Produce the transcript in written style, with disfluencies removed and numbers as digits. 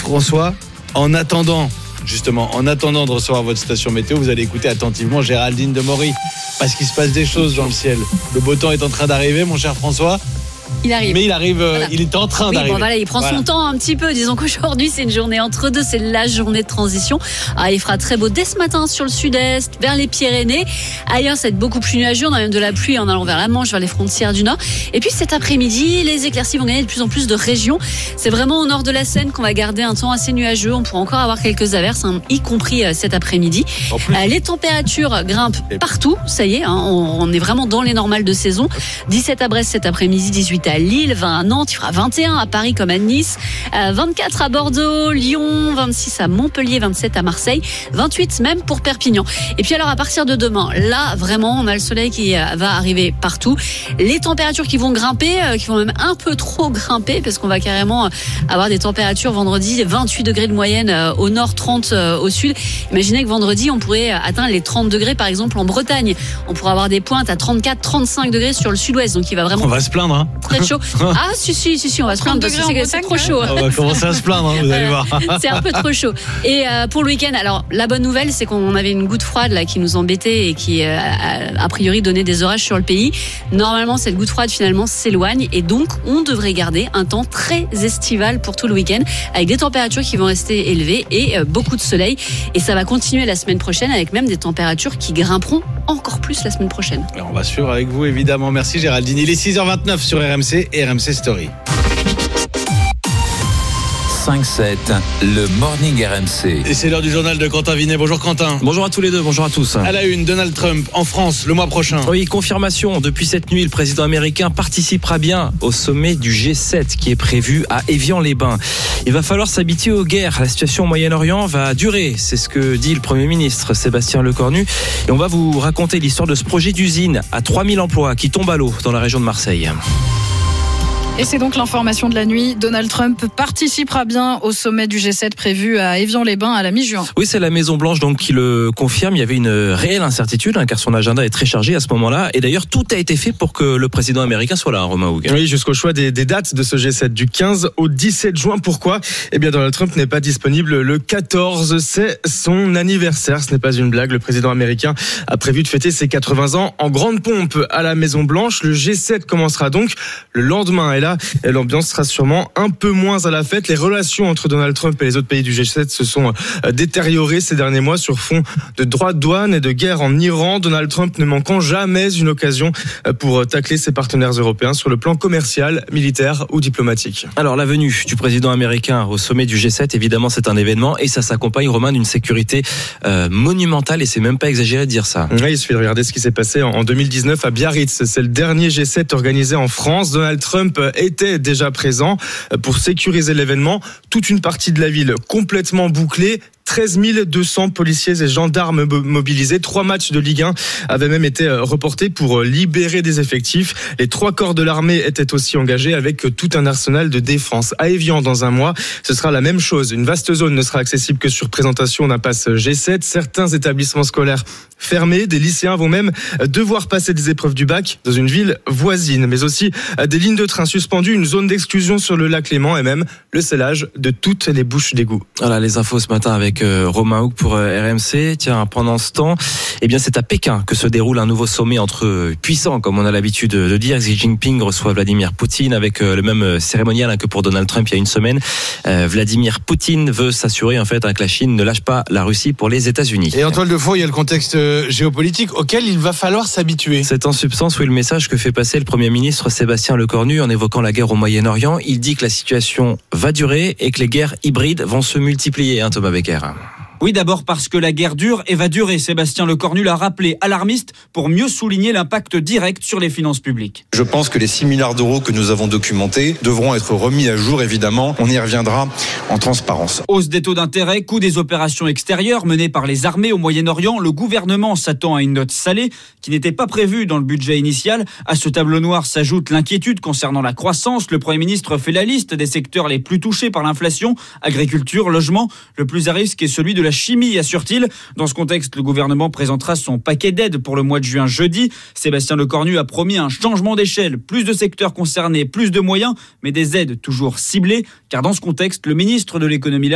François, en attendant de recevoir votre station météo, vous allez écouter attentivement Géraldine de Maury, parce qu'il se passe des choses dans le ciel. Le beau temps est en train d'arriver, mon cher François. Il arrive. Mais il arrive, voilà. Il est en train d'arriver. Bon, voilà, il prend son temps un petit peu. Disons qu'aujourd'hui, c'est une journée entre deux. C'est la journée de transition. Il fera très beau dès ce matin sur le sud-est, vers les Pyrénées. Ailleurs, ça va être beaucoup plus nuageux. On a même de la pluie en allant vers la Manche, vers les frontières du Nord. Et puis cet après-midi, les éclaircies vont gagner de plus en plus de régions. C'est vraiment au nord de la Seine qu'on va garder un temps assez nuageux. On pourra encore avoir quelques averses, y compris cet après-midi. Les températures grimpent partout. Ça y est, on est vraiment dans les normales de saison. 17 à Brest cet après-midi, 18 à Lille, 20 à Nantes, il fera 21 à Paris comme à Nice, 24 à Bordeaux, Lyon, 26 à Montpellier, 27 à Marseille, 28 même pour Perpignan. Et puis alors à partir de demain, là vraiment on a le soleil qui va arriver partout. Les températures qui vont grimper, qui vont même un peu trop grimper, parce qu'on va carrément avoir des températures vendredi 28 degrés de moyenne au nord, 30 au sud. Imaginez que vendredi on pourrait atteindre les 30 degrés par exemple en Bretagne. On pourrait avoir des pointes à 34-35 degrés sur le sud-ouest, donc il va vraiment... On va se plaindre, hein. Très chaud. Ah si, on va se plaindre parce que c'est trop chaud. On va commencer à se plaindre, vous allez voir. C'est un peu trop chaud. Et pour le week-end, alors la bonne nouvelle, c'est qu'on avait une goutte froide là qui nous embêtait et qui a priori donnait des orages sur le pays. Normalement, cette goutte froide finalement s'éloigne et donc on devrait garder un temps très estival pour tout le week-end avec des températures qui vont rester élevées et beaucoup de soleil. Et ça va continuer la semaine prochaine avec même des températures qui grimperont encore plus la semaine prochaine. Alors, on va suivre avec vous évidemment. Merci Géraldine. Il est 6h29 sur RMC et RMC Story. 5-7, le Morning RMC. Et c'est l'heure du journal de Quentin Vinet. Bonjour Quentin. Bonjour à tous les deux, bonjour à tous. À la une, Donald Trump en France le mois prochain. Oui, confirmation. Depuis cette nuit, le président américain participera bien au sommet du G7 qui est prévu à Évian-les-Bains. Il va falloir s'habituer aux guerres. La situation au Moyen-Orient va durer. C'est ce que dit le Premier ministre Sébastien Lecornu. Et on va vous raconter l'histoire de ce projet d'usine à 3000 emplois qui tombe à l'eau dans la région de Marseille. Et c'est donc l'information de la nuit. Donald Trump participera bien au sommet du G7 prévu à Évian-les-Bains à la mi-juin. Oui, c'est la Maison-Blanche donc qui le confirme. Il y avait une réelle incertitude car son agenda est très chargé à ce moment-là. Et d'ailleurs, tout a été fait pour que le président américain soit là, Romain Hougue. Oui, jusqu'au choix des dates de ce G7 du 15 au 17 juin. Pourquoi ? Eh bien, Donald Trump n'est pas disponible le 14. C'est son anniversaire. Ce n'est pas une blague. Le président américain a prévu de fêter ses 80 ans en grande pompe à la Maison-Blanche. Le G7 commencera donc le lendemain. Et là, l'ambiance sera sûrement un peu moins à la fête. Les relations entre Donald Trump et les autres pays du G7 se sont détériorées ces derniers mois sur fond de droits de douane et de guerre en Iran. Donald Trump ne manquant jamais une occasion pour tacler ses partenaires européens sur le plan commercial, militaire ou diplomatique. Alors, la venue du président américain au sommet du G7, évidemment, c'est un événement et ça s'accompagne, Romain, d'une sécurité monumentale et c'est même pas exagéré de dire ça. Oui, il suffit de regarder ce qui s'est passé en 2019 à Biarritz. C'est le dernier G7 organisé en France. Donald Trump était déjà présent pour sécuriser l'événement. Toute une partie de la ville complètement bouclée. 13 200 policiers et gendarmes mobilisés. 3 matchs de Ligue 1 avaient même été reportés pour libérer des effectifs. Les 3 corps de l'armée étaient aussi engagés avec tout un arsenal de défense. À Évian, dans un mois, ce sera la même chose. Une vaste zone ne sera accessible que sur présentation d'un pass G7. Certains établissements scolaires fermés. Des lycéens vont même devoir passer des épreuves du bac dans une ville voisine. Mais aussi des lignes de train suspendues, une zone d'exclusion sur le lac Léman et même le scellage de toutes les bouches d'égout. Voilà les infos ce matin avec Romain Hougue pour RMC. Tiens, pendant ce temps, eh bien, c'est à Pékin que se déroule un nouveau sommet entre puissants, comme on a l'habitude de dire. Xi Jinping reçoit Vladimir Poutine avec le même cérémonial que pour Donald Trump il y a une semaine. Vladimir Poutine veut s'assurer en fait que la Chine ne lâche pas la Russie pour les États-Unis. Et en toile de fond, il y a le contexte géopolitique auquel il va falloir s'habituer. C'est en substance le message que fait passer le Premier ministre Sébastien Lecornu en évoquant la guerre au Moyen-Orient. Il dit que la situation va durer et que les guerres hybrides vont se multiplier, Thomas Becker. Oui, d'abord parce que la guerre dure et va durer. Sébastien Lecornu l'a rappelé, alarmiste, pour mieux souligner l'impact direct sur les finances publiques. Je pense que les 6 milliards d'euros que nous avons documentés devront être remis à jour, évidemment. On y reviendra en transparence. Hausse des taux d'intérêt, coût des opérations extérieures menées par les armées au Moyen-Orient. Le gouvernement s'attend à une note salée qui n'était pas prévue dans le budget initial. À ce tableau noir s'ajoute l'inquiétude concernant la croissance. Le Premier ministre fait la liste des secteurs les plus touchés par l'inflation. Agriculture, logement. Le plus à risque est celui de la chimie, assure-t-il. Dans ce contexte, le gouvernement présentera son paquet d'aides pour le mois de juin jeudi. Sébastien Lecornu a promis un changement d'échelle, plus de secteurs concernés, plus de moyens, mais des aides toujours ciblées, car dans ce contexte, le ministre de l'économie